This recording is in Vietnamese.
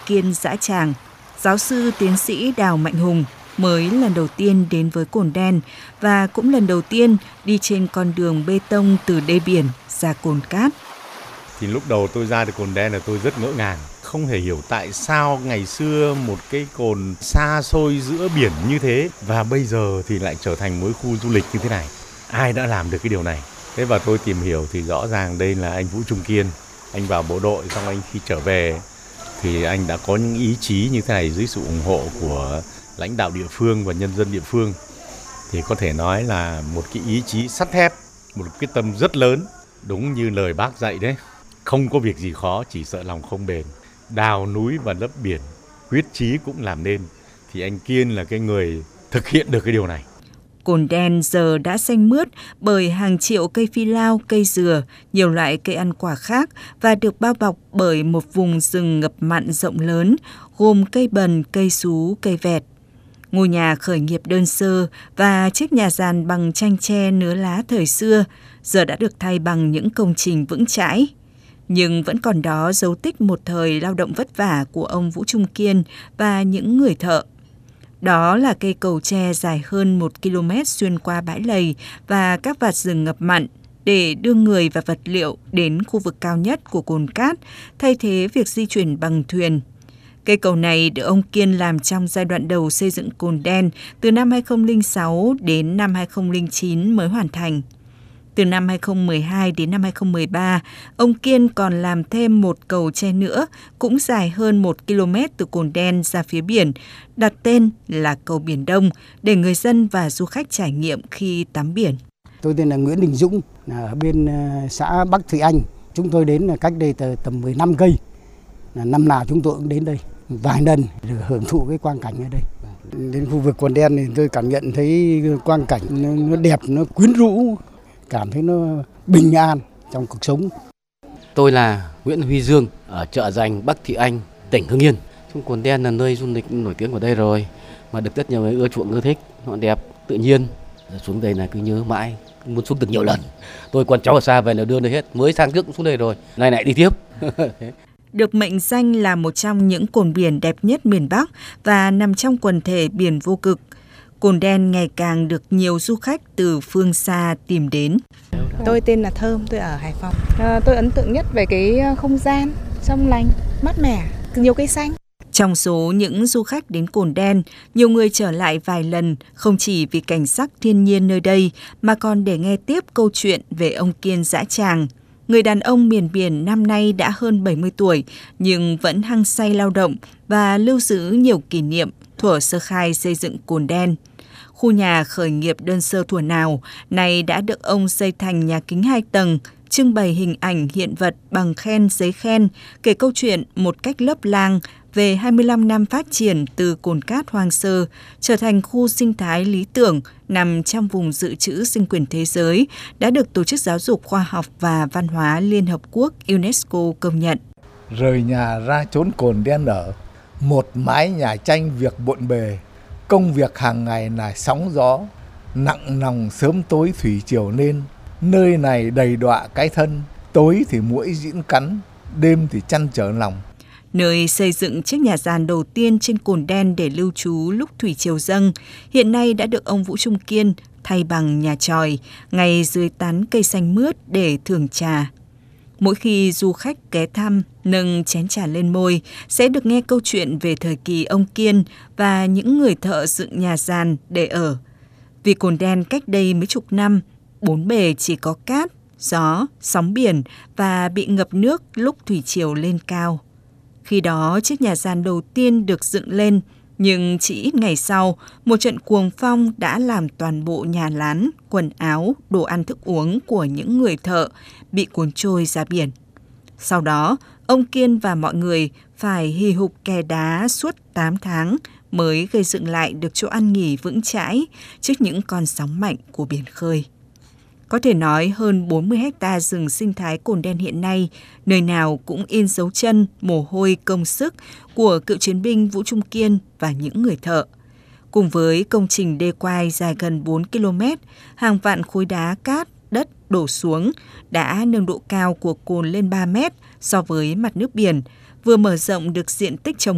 Kiên Dã Tràng, giáo sư tiến sĩ Đào Mạnh Hùng mới lần đầu tiên đến với Cồn Đen và cũng lần đầu tiên đi trên con đường bê tông từ đê biển ra Cồn Cát. Thì lúc đầu tôi ra được Cồn Đen là tôi rất ngỡ ngàng, không thể hiểu tại sao ngày xưa một cái cồn xa xôi giữa biển như thế và bây giờ thì lại trở thành một khu du lịch như thế này. Ai đã làm được cái điều này? Thế và tôi tìm hiểu thì rõ ràng đây là anh Vũ Trung Kiên. Anh vào bộ đội xong anh khi trở về thì anh đã có những ý chí như thế này dưới sự ủng hộ của lãnh đạo địa phương và nhân dân địa phương. Thì có thể nói là một cái ý chí sắt thép, một quyết tâm rất lớn, đúng như lời bác dạy đấy. Không có việc gì khó, chỉ sợ lòng không bền. Đào núi và lấp biển, quyết chí cũng làm nên. Thì anh Kiên là cái người thực hiện được cái điều này. Cồn Đen giờ đã xanh mướt bởi hàng triệu cây phi lao, cây dừa, nhiều loại cây ăn quả khác và được bao bọc bởi một vùng rừng ngập mặn rộng lớn, gồm cây bần, cây sú, cây vẹt. Ngôi nhà khởi nghiệp đơn sơ và chiếc nhà sàn bằng tranh tre nứa lá thời xưa giờ đã được thay bằng những công trình vững chãi. Nhưng vẫn còn đó dấu tích một thời lao động vất vả của ông Vũ Trung Kiên và những người thợ. Đó là cây cầu tre dài hơn 1 km xuyên qua bãi lầy và các vạt rừng ngập mặn để đưa người và vật liệu đến khu vực cao nhất của Cồn Cát, thay thế việc di chuyển bằng thuyền. Cây cầu này được ông Kiên làm trong giai đoạn đầu xây dựng Cồn Đen từ năm 2006 đến năm 2009 mới hoàn thành. Từ năm 2012 đến năm 2013, ông Kiên còn làm thêm một cầu tre nữa, cũng dài hơn 1 km từ Cồn Đen ra phía biển, đặt tên là cầu Biển Đông để người dân và du khách trải nghiệm khi tắm biển. Tôi tên là Nguyễn Đình Dũng, ở bên xã Bắc Thụy Anh. Chúng tôi đến cách đây tầm 15 cây. Năm nào chúng tôi cũng đến đây vài lần để hưởng thụ cái quang cảnh ở đây. Đến khu vực Cồn Đen thì tôi cảm nhận thấy quang cảnh nó đẹp, nó quyến rũ, cảm thấy nó bình an trong cuộc sống. Tôi là Nguyễn Huy Dương ở chợ Giành Bắc Thị Anh, tỉnh Hưng Yên. Trong Cồn Đen là nơi du lịch nổi tiếng của đây rồi, mà được rất nhiều người ưa chuộng ưa thích, nó đẹp, tự nhiên. Xuống đây là cứ nhớ mãi, muốn xuống được nhiều lần. Tôi con cháu ở xa về là đưa đây hết, mới sang trước cũng xuống đây rồi, nay lại đi tiếp. Được mệnh danh là một trong những cồn biển đẹp nhất miền Bắc và nằm trong quần thể biển vô cực, Cồn Đen ngày càng được nhiều du khách từ phương xa tìm đến. Tôi tên là Thơm, tôi ở Hải Phòng. Tôi ấn tượng nhất về cái không gian trong lành, mát mẻ, nhiều cây xanh. Trong số những du khách đến Cồn Đen, nhiều người trở lại vài lần không chỉ vì cảnh sắc thiên nhiên nơi đây mà còn để nghe tiếp câu chuyện về ông Kiên Dã Tràng. Người đàn ông miền biển năm nay đã hơn 70 tuổi nhưng vẫn hăng say lao động và lưu giữ nhiều kỷ niệm thuở sơ khai xây dựng Cồn Đen. Khu nhà khởi nghiệp đơn sơ thuở nào nay đã được ông xây thành nhà kính 2 tầng, trưng bày hình ảnh hiện vật bằng khen giấy khen, kể câu chuyện một cách lớp lang về 25 năm phát triển từ Cồn Cát hoang sơ, trở thành khu sinh thái lý tưởng nằm trong vùng dự trữ sinh quyền thế giới, đã được Tổ chức Giáo dục Khoa học và Văn hóa Liên Hợp Quốc UNESCO công nhận. Rời nhà ra chốn Cồn Đen ở, một mái nhà tranh việc bộn bề, công việc hàng ngày là sóng gió, nặng nòng sớm tối thủy triều nên, nơi này đầy đọa cái thân, tối thì muỗi giễn cắn, đêm thì chăn trở lòng. Nơi xây dựng chiếc nhà sàn đầu tiên trên Cồn Đen để lưu trú lúc thủy triều dâng, hiện nay đã được ông Vũ Trung Kiên thay bằng nhà chòi, ngay dưới tán cây xanh mướt để thưởng trà. Mỗi khi du khách ghé thăm, nâng chén trà lên môi, sẽ được nghe câu chuyện về thời kỳ ông Kiên và những người thợ dựng nhà sàn để ở. Vì Cồn Đen cách đây mấy chục năm, bốn bề chỉ có cát, gió, sóng biển và bị ngập nước lúc thủy triều lên cao. Khi đó, chiếc nhà sàn đầu tiên được dựng lên, nhưng chỉ ít ngày sau, một trận cuồng phong đã làm toàn bộ nhà lán, quần áo, đồ ăn thức uống của những người thợ bị cuốn trôi ra biển. Sau đó, ông Kiên và mọi người phải hì hục kè đá suốt 8 tháng mới gây dựng lại được chỗ ăn nghỉ vững chãi trước những con sóng mạnh của biển khơi. Có thể nói hơn 40 hectare rừng sinh thái Cồn Đen hiện nay, nơi nào cũng in dấu chân, mồ hôi, công sức của cựu chiến binh Vũ Trung Kiên và những người thợ. Cùng với công trình đê quai dài gần 4 km, hàng vạn khối đá cát, đất đổ xuống đã nâng độ cao của cồn lên 3 mét so với mặt nước biển, vừa mở rộng được diện tích trồng